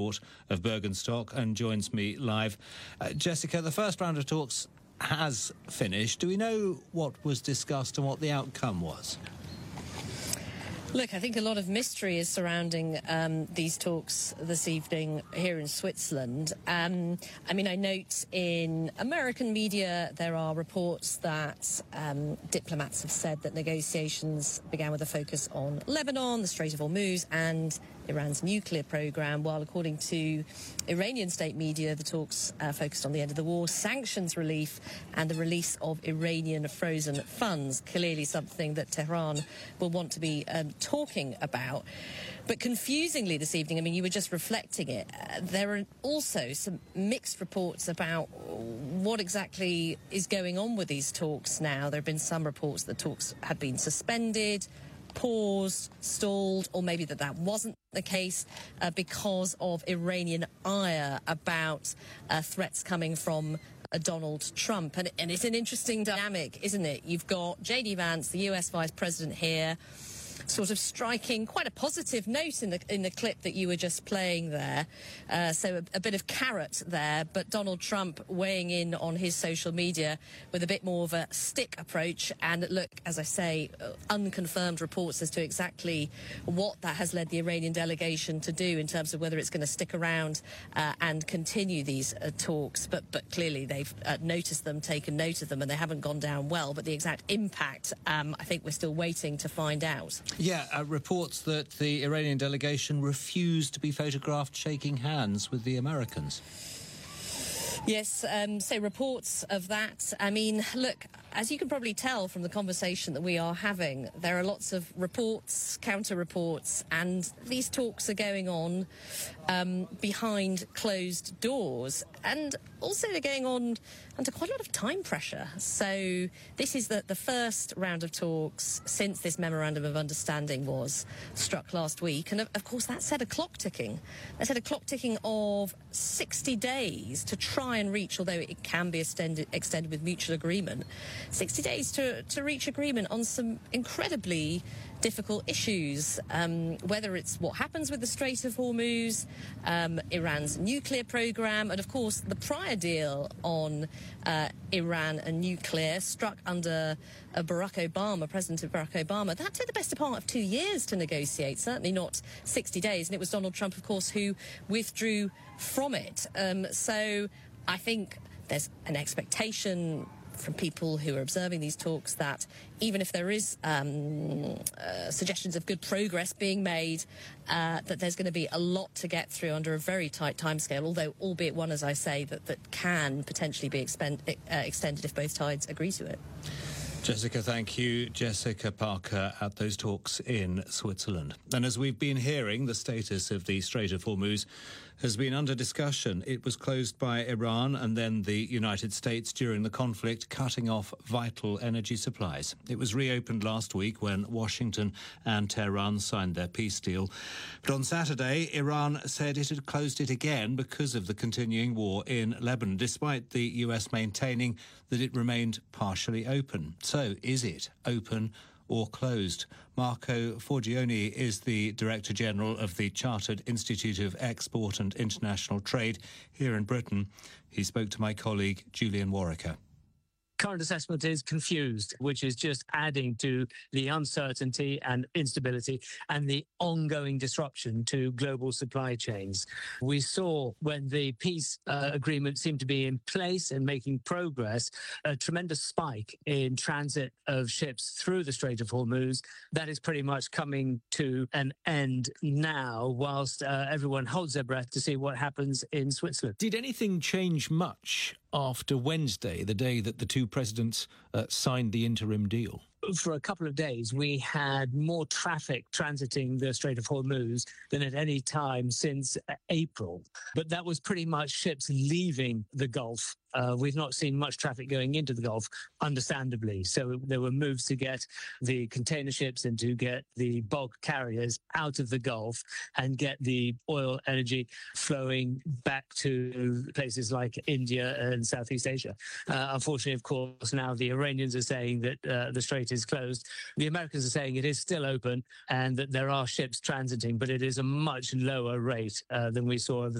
of Bergenstock and joins me live. Jessica, the first round of talks has finished. Do we know what was discussed and what the outcome was? Look, I think a lot of mystery is surrounding these talks this evening here in Switzerland. I note in American media there are reports that diplomats have said that negotiations began with a focus on Lebanon, the Strait of Hormuz and Iran's nuclear program, while according to Iranian state media, the talks focused on the end of the war, sanctions relief and the release of Iranian frozen funds, clearly something that Tehran will want to be talking about. But confusingly this evening, you were just reflecting it, there are also some mixed reports about what exactly is going on with these talks now. There have been some reports that talks have been suspended, paused, stalled, or maybe that wasn't the case because of Iranian ire about threats coming from Donald Trump. And it's an interesting dynamic, isn't it? You've got J.D. Vance, the US Vice President here, sort of striking quite a positive note in the clip that you were just playing there. So a bit of carrot there, but Donald Trump weighing in on his social media with a bit more of a stick approach. And look, as I say, unconfirmed reports as to exactly what that has led the Iranian delegation to do in terms of whether it's going to stick around and continue these talks. But clearly they've noticed them, taken note of them, and they haven't gone down well. But the exact impact, I think we're still waiting to find out. Yeah, reports that the Iranian delegation refused to be photographed shaking hands with the Americans. Yes, so reports of that. Look, as you can probably tell from the conversation that we are having, there are lots of reports, counter-reports, and these talks are going on behind closed doors. And also they're going on under quite a lot of time pressure. So this is the first round of talks since this memorandum of understanding was struck last week. And of course that set a clock ticking. That set a clock ticking of 60 days to try and reach, although it can be extended with mutual agreement, 60 days to reach agreement on some incredibly difficult issues, whether it's what happens with the Strait of Hormuz, Iran's nuclear program, and of course the prior deal on Iran and nuclear struck under President Barack Obama. That took the best part of 2 years to negotiate, certainly not 60 days. And it was Donald Trump, of course, who withdrew from it. So I think there's an expectation from people who are observing these talks that even if there is suggestions of good progress being made, that there's going to be a lot to get through under a very tight timescale, although albeit one, as I say, that can potentially be extended if both sides agree to it. Jessica, thank you. Jessica Parker at those talks in Switzerland. And as we've been hearing, the status of the Strait of Hormuz has been under discussion. It was closed by Iran and then the United States during the conflict, cutting off vital energy supplies. It was reopened last week when Washington and Tehran signed their peace deal. But on Saturday, Iran said it had closed it again because of the continuing war in Lebanon, despite the US maintaining that it remained partially open. So, is it open or closed? Marco Forgione is the Director General of the Chartered Institute of Export and International Trade here in Britain. He spoke to my colleague Julian Warwicker. Current assessment is confused, which is just adding to the uncertainty and instability and the ongoing disruption to global supply chains. We saw when the peace agreement seemed to be in place and making progress, a tremendous spike in transit of ships through the Strait of Hormuz. That is pretty much coming to an end now, whilst everyone holds their breath to see what happens in Switzerland. Did anything change much after Wednesday, the day that the two presidents signed the interim deal? For a couple of days, we had more traffic transiting the Strait of Hormuz than at any time since April. But that was pretty much ships leaving the Gulf we've not seen much traffic going into the Gulf, understandably. So there were moves to get the container ships and to get the bulk carriers out of the Gulf and get the oil energy flowing back to places like India and Southeast Asia. Unfortunately, of course, now the Iranians are saying that the strait is closed. The Americans are saying it is still open and that there are ships transiting, but it is a much lower rate than we saw over